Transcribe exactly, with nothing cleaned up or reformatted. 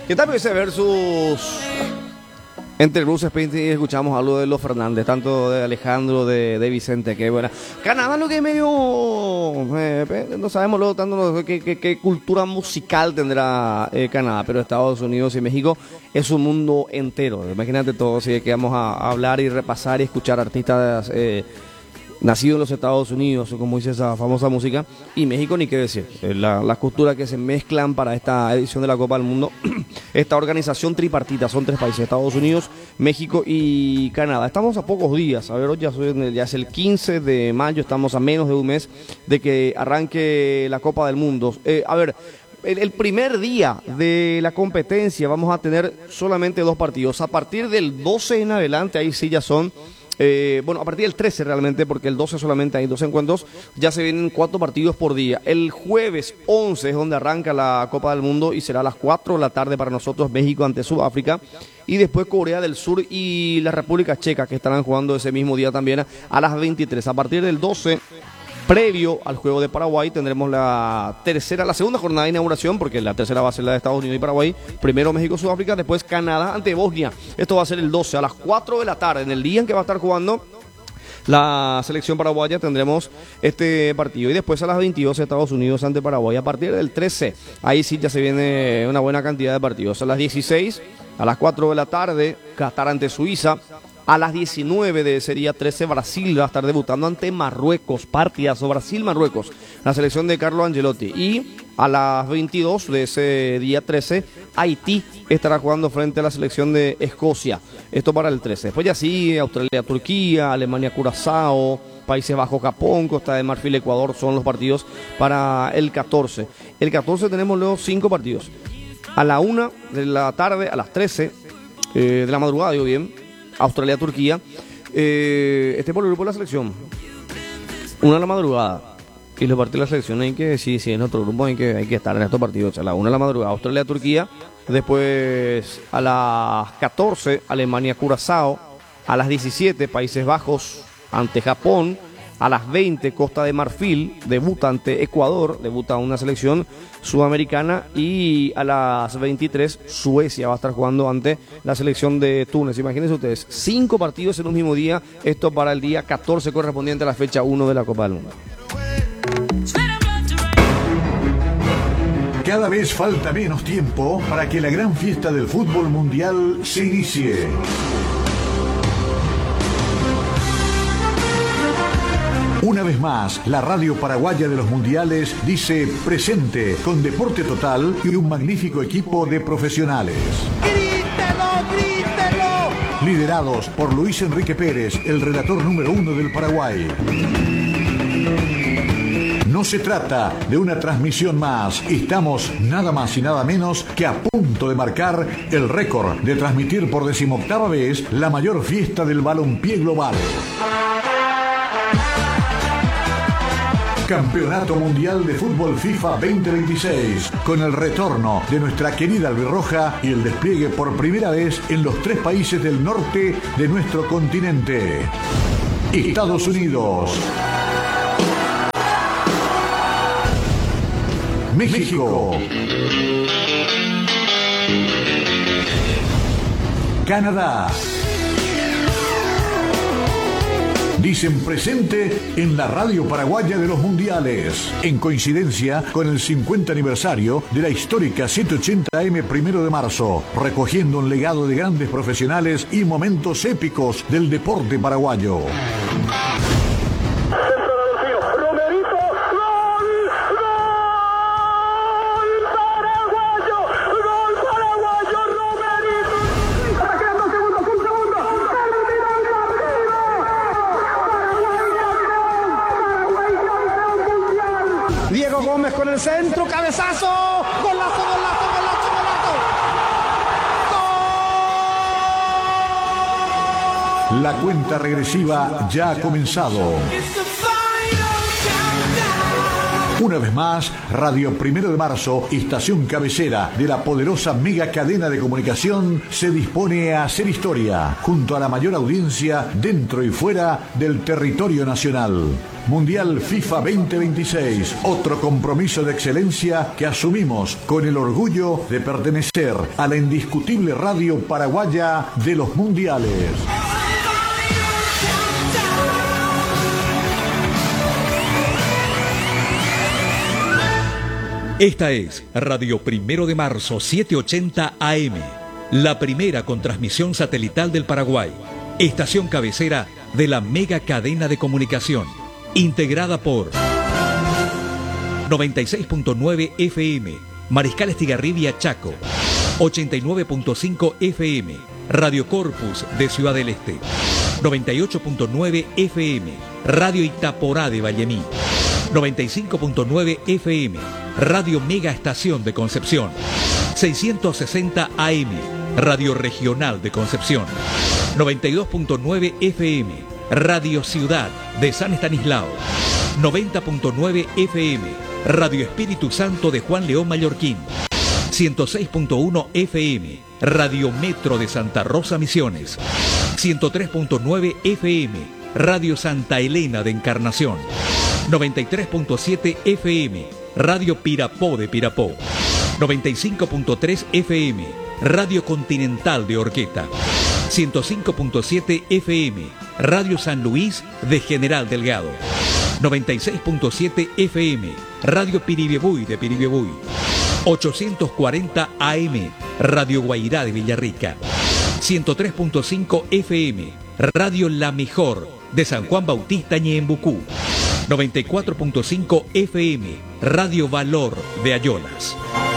¿Qué tal P S versus entre Bruce Springsteen y escuchamos algo de los Fernández, tanto de Alejandro, de, de Vicente, que buena. Canadá lo que es medio, eh, no sabemos luego tanto qué, qué, qué cultura musical tendrá eh, Canadá, pero Estados Unidos y México es un mundo entero. Imagínate todo, si que vamos a, a hablar y repasar y escuchar artistas eh, nacidos en los Estados Unidos, como dice esa famosa música, y México ni qué decir. La, las culturas que se mezclan para esta edición de la Copa del Mundo, esta organización tripartita, son tres países, Estados Unidos, México y Canadá. Estamos a pocos días, a ver, hoy ya, ya es el quince de mayo, estamos a menos de un mes de que arranque la Copa del Mundo. Eh, a ver, el, el primer día de la competencia vamos a tener solamente dos partidos. A partir del doce en adelante, ahí sí ya son... Eh, bueno, a partir del trece realmente, porque el doce solamente hay dos encuentros, ya se vienen cuatro partidos por día. El jueves once es donde arranca la Copa del Mundo y será a las cuatro de la tarde para nosotros, México ante Sudáfrica, y después Corea del Sur y la República Checa, que estarán jugando ese mismo día también a las veintitrés. A partir del doce, previo al juego de Paraguay, tendremos la tercera, la segunda jornada de inauguración, porque la tercera va a ser la de Estados Unidos y Paraguay. Primero México, Sudáfrica, después Canadá ante Bosnia. Esto va a ser el doce a las cuatro de la tarde, en el día en que va a estar jugando la selección paraguaya. Tendremos este partido, y después a las veintidós Estados Unidos ante Paraguay. A partir del trece, ahí sí ya se viene una buena cantidad de partidos. A las dieciséis, a las cuatro de la tarde, Qatar ante Suiza. A las diecinueve de sería trece, Brasil va a estar debutando ante Marruecos. Partidazo, Brasil-Marruecos, la selección de Carlo Ancelotti. Y a las veintidós de ese día trece, Haití estará jugando frente a la selección de Escocia. Esto para el trece. Después ya sí, Australia-Turquía, Alemania-Curazao, Países Bajos, Japón, Costa de Marfil, Ecuador son los partidos para el catorce. El catorce tenemos luego cinco partidos. A la una de la tarde, a las trece eh, de la madrugada, digo bien, Australia-Turquía, eh, este por el grupo de la selección, una de la madrugada, y los partidos de la selección hay que, sí, sí, en otro grupo hay que, hay que estar en estos partidos. A la una de la madrugada, Australia-Turquía, después a las catorce, Alemania-Curazao, a las diecisiete, Países Bajos ante Japón, a las veinte, Costa de Marfil debuta ante Ecuador, debuta una selección sudamericana, y a las veintitrés, Suecia va a estar jugando ante la selección de Túnez. Imagínense ustedes, cinco partidos en un mismo día, esto para el día catorce correspondiente a la fecha uno de la Copa del Mundo. Cada vez falta menos tiempo para que la gran fiesta del fútbol mundial se inicie. Una vez más, la radio paraguaya de los mundiales dice presente con Deporte Total y un magnífico equipo de profesionales. ¡Grítelo, grítelo! Liderados por Luis Enrique Pérez, el relator número uno del Paraguay. No se trata de una transmisión más. Estamos nada más y nada menos que a punto de marcar el récord de transmitir por decimoctava vez la mayor fiesta del balompié global. Campeonato Mundial de Fútbol FIFA veinte veintiséis, con el retorno de nuestra querida albirroja y el despliegue por primera vez en los tres países del norte de nuestro continente. Estados Unidos, México, Canadá. Dicen presente en la radio paraguaya de los mundiales, en coincidencia con el cincuenta aniversario de la histórica setecientos ochenta A M primero de marzo, recogiendo un legado de grandes profesionales y momentos épicos del deporte paraguayo. Diego Gómez con el centro, cabezazo, golazo, golazo, golazo, golazo. La cuenta regresiva ya ha comenzado. Una vez más, Radio Primero de Marzo, estación cabecera de la poderosa mega cadena de comunicación, se dispone a hacer historia junto a la mayor audiencia dentro y fuera del territorio nacional. Mundial FIFA veinte veintiséis, otro compromiso de excelencia que asumimos con el orgullo de pertenecer a la indiscutible radio paraguaya de los mundiales. Esta es Radio Primero de Marzo setecientos ochenta A M, la primera con transmisión satelital del Paraguay, estación cabecera de la mega cadena de comunicación, integrada por noventa y seis punto nueve F M, Mariscal Estigarribia, Chaco, ochenta y nueve punto cinco F M, Radio Corpus de Ciudad del Este, noventa y ocho punto nueve F M, Radio Itaporá de Vallemí, noventa y cinco punto nueve F M, Radio Mega Estación de Concepción, seiscientos sesenta A M, Radio Regional de Concepción, noventa y dos punto nueve F M, Radio Ciudad de San Estanislao, noventa punto nueve F M, Radio Espíritu Santo de Juan León Mallorquín, ciento seis punto uno F M, Radio Metro de Santa Rosa Misiones, ciento tres punto nueve F M, Radio Santa Elena de Encarnación, noventa y tres punto siete F M, Radio Pirapó de Pirapó, noventa y cinco punto tres F M, Radio Continental de Orqueta, ciento cinco punto siete F M, Radio San Luis de General Delgado, noventa y seis punto siete F M, Radio Piribebuy de Piribebuy, ochocientos cuarenta A M, Radio Guairá de Villarrica, ciento tres punto cinco F M, Radio La Mejor de San Juan Bautista Ñeembucú, noventa y cuatro punto cinco F M, Radio Valor de Ayolas.